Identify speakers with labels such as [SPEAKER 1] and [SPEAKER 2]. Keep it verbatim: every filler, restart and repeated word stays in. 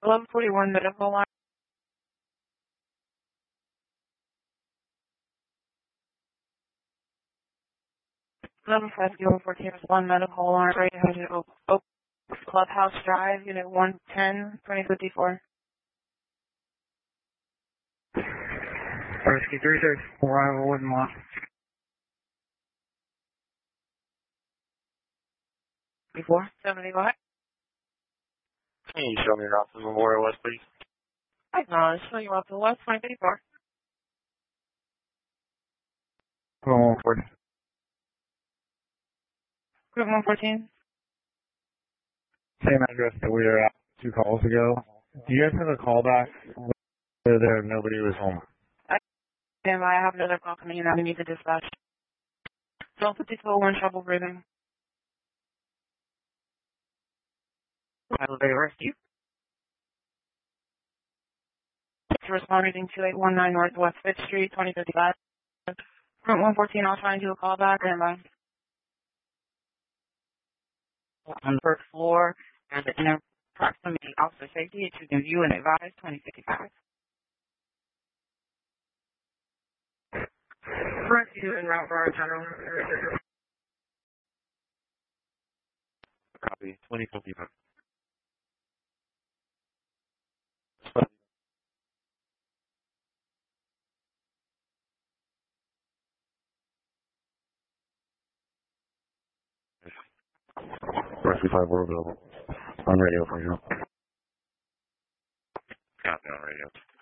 [SPEAKER 1] eleven forty-one medical line. eleven five zero fourteen is one medical line. Right ahead of Oak, Oak Clubhouse Drive, unit one ten, twenty fifty-four.
[SPEAKER 2] Rescue three six, arrival with Mont.
[SPEAKER 1] Before? seventy-five.
[SPEAKER 3] Can you show me your route to Memorial West, please?
[SPEAKER 1] I know, show you off the west, twenty fifty-four.
[SPEAKER 2] one forty.
[SPEAKER 1] Group one fourteen.
[SPEAKER 2] Same address that we were at two calls ago. Do you guys have a callback where there nobody was home?
[SPEAKER 1] I, I have another call coming in. I need to dispatch. twelve fifty-four, one trouble breathing. Elevator rescue. Respond reading two eight one nine Northwest fifth Street, twenty fifty-five. Front one fourteen, I'll try and do a call back. And bye. On the first floor and the inner proximity officer safety, it's using view and advise twenty fifty-five. Rescue en route for our general.
[SPEAKER 3] Copy, twenty fifty-five. Rescue five, we're available. On radio for you. Copy on radio.